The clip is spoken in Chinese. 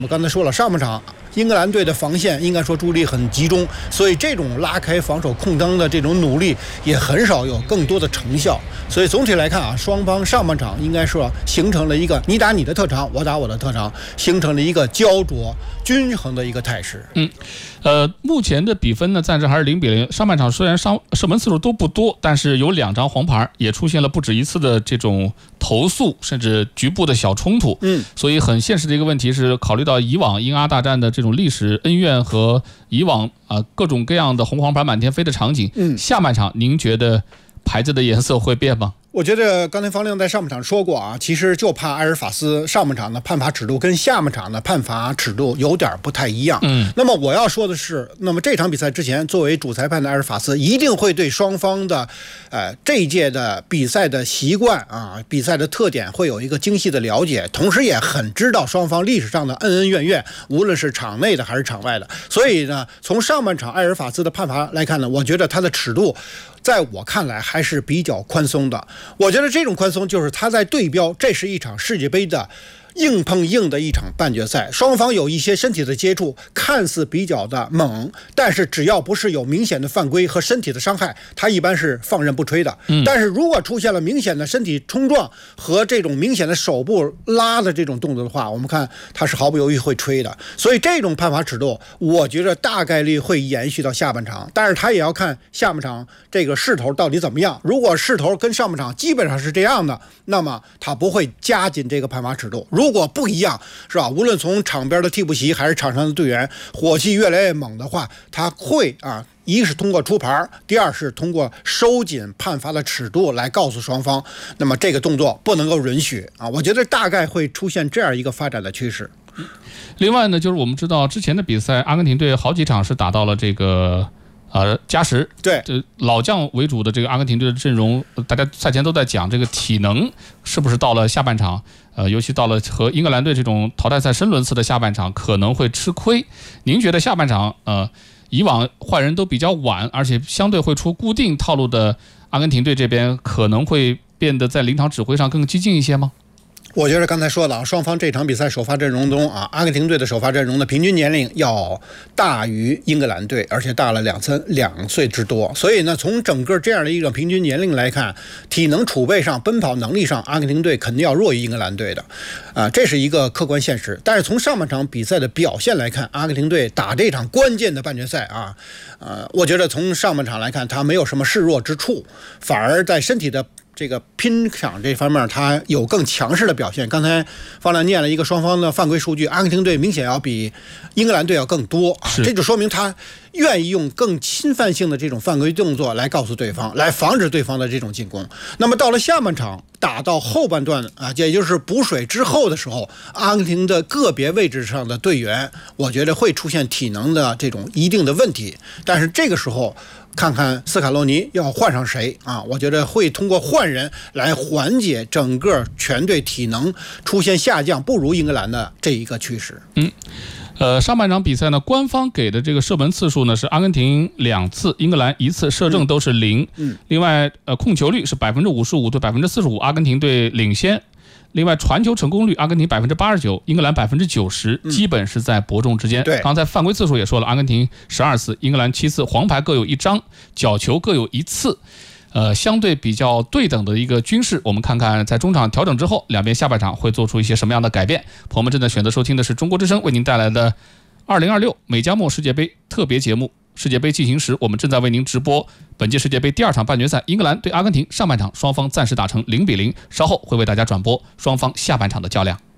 我刚才说了，上半场英格兰队的防线应该说注意力很集中，所以这种拉开防守空当的这种努力也很少有更多的成效。所以总体来看啊，双方上半场应该说形成了一个你打你的特长，我打我的特长，形成了一个焦灼均衡的一个态势。 目前的比分呢，暂时还是0-0。上半场虽然射门次数都不多，但是有2张黄牌，也出现了不止一次的这种投诉，甚至局部的小冲突。所以很现实的一个问题是，考虑到以往英阿大战的这种历史恩怨和以往各种各样的红黄牌满天飞的场景，下半场您觉得牌子的颜色会变吗？ 我觉得刚才方亮在上半场说过啊，其实就怕埃尔法斯上半场的判罚尺度跟下半场的判罚尺度有点不太一样。那么我要说的是，那么这场比赛之前，作为主裁判的埃尔法斯一定会对双方的这一届的比赛的习惯啊，比赛的特点会有一个精细的了解，同时也很知道双方历史上的恩恩怨怨，无论是场内的还是场外的。所以呢，从上半场埃尔法斯的判罚来看呢，我觉得他的尺度在我看来还是比较宽松的。我觉得这种宽松就是他在对标，这是一场世界杯的硬碰硬的一场半决赛，双方有一些身体的接触，看似比较的猛，但是只要不是有明显的犯规和身体的伤害，他一般是放任不吹的。但是如果出现了明显的身体冲撞和这种明显的手部拉的这种动作的话，我们看他是毫不犹豫会吹的。所以这种判罚尺度，我觉得大概率会延续到下半场，但是他也要看下半场这个势头到底怎么样。如果势头跟上半场基本上是这样的，那么他不会加紧这个判罚尺度。如果不一样，是吧？无论从场边的替补席还是场上的队员火气越来越猛的话，他会一是通过出牌，第二是通过收紧判罚的尺度来告诉双方，那么这个动作不能够允许啊！我觉得大概会出现这样一个发展的趋势。 另外呢，就是我们知道之前的比赛，阿根廷队好几场是打到了这个加时。 对， 老将为主的这个阿根廷队的阵容，大家赛前都在讲这个体能是不是到了下半场，尤其到了和英格兰队这种淘汰赛深轮次的下半场可能会吃亏。您觉得下半场以往换人都比较晚，而且相对会出固定套路的阿根廷队这边可能会变得在临场指挥上更激进一些吗？ 我觉得刚才说了，双方这场比赛首发阵容中阿根廷队的首发阵容的平均年龄要大于英格兰队，而且大了2岁之多。所以呢，从整个这样的一个平均年龄来看，体能储备上、奔跑能力上，阿根廷队肯定要弱于英格兰队的，这是一个客观现实。但是从上半场比赛的表现来看，阿根廷队打这场关键的半决赛我觉得从上半场来看，他没有什么示弱之处，反而在身体的这个拼抢这方面他有更强势的表现。刚才方亮念了一个双方的犯规数据，阿根廷队明显要比英格兰队要更多这就说明他愿意用更侵犯性的这种犯规动作来告诉对方，来防止对方的这种进攻。那么到了下半场打到后半段也就是补水之后的时候，阿根廷的个别位置上的队员我觉得会出现体能的这种一定的问题，但是这个时候看看斯卡洛尼要换上谁我觉得会通过换人来缓解整个全队体能出现下降不如英格兰的这一个趋势。 上半场比赛呢，官方给的这个射门次数呢是阿根廷2次，英格兰1次，射正都是0。另外控球率是55%对45%，阿根廷队领先。另外传球成功率，阿根廷89%，英格兰90%，基本是在伯仲之间。刚才犯规次数也说了，阿根廷12次，英格兰7次，黄牌各有1张，角球各有1次。相对比较对等的一个均势。我们看看在中场调整之后，两边下半场会做出一些什么样的改变。朋友们正在选择收听的是中国之声为您带来的2026美加墨世界杯特别节目世界杯进行时，我们正在为您直播本届世界杯第2场半决赛，英格兰对阿根廷，上半场双方暂时打成0-0，稍后会为大家转播双方下半场的较量。